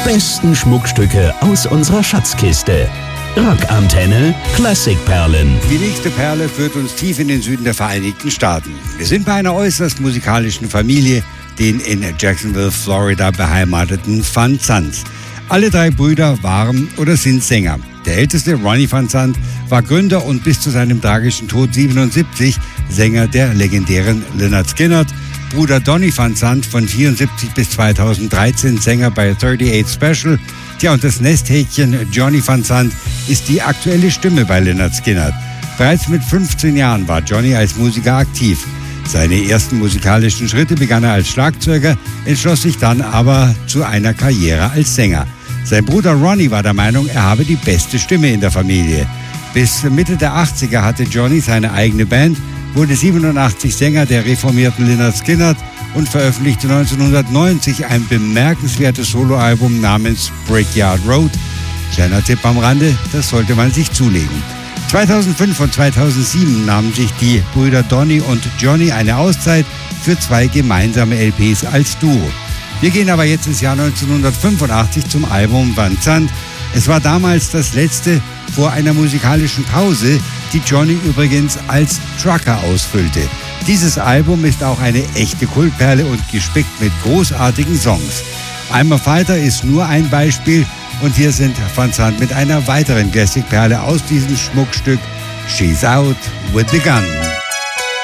besten Schmuckstücke aus unserer Schatzkiste. Rockantenne Klassikperlen. Die nächste Perle führt uns tief in den Süden der Vereinigten Staaten. Wir sind bei einer äußerst musikalischen Familie, den in Jacksonville, Florida beheimateten Van Zants. Alle drei Brüder waren oder sind Sänger. Der älteste, Ronnie Van Zant, war Gründer und bis zu seinem tragischen Tod 77 Sänger der legendären Lynyrd Skynyrd. Bruder Donny Van Zant von 74 bis 2013 Sänger bei 38 Special. Tja, und das Nesthäkchen Johnny Van Zant ist die aktuelle Stimme bei Lynyrd Skynyrd. Bereits mit 15 Jahren war Johnny als Musiker aktiv. Seine ersten musikalischen Schritte begann er als Schlagzeuger, entschloss sich dann aber zu einer Karriere als Sänger. Sein Bruder Ronnie war der Meinung, er habe die beste Stimme in der Familie. Bis Mitte der 80er hatte Johnny seine eigene Band, wurde 87 Sänger der reformierten Lynyrd Skynyrd und veröffentlichte 1990 ein bemerkenswertes Soloalbum namens Brickyard Road. Kleiner Tipp am Rande, das sollte man sich zulegen. 2005 und 2007 nahmen sich die Brüder Donny und Johnny eine Auszeit für 2 gemeinsame LPs als Duo. Wir gehen aber jetzt ins Jahr 1985 zum Album Van Zant. Es war damals das letzte vor einer musikalischen Pause, die Johnny übrigens als Trucker ausfüllte. Dieses Album ist auch eine echte Kultperle und gespickt mit großartigen Songs. I'm a Fighter ist nur ein Beispiel und hier sind Van Zant mit einer weiteren Classic-Perle aus diesem Schmuckstück She's Out with the Gun.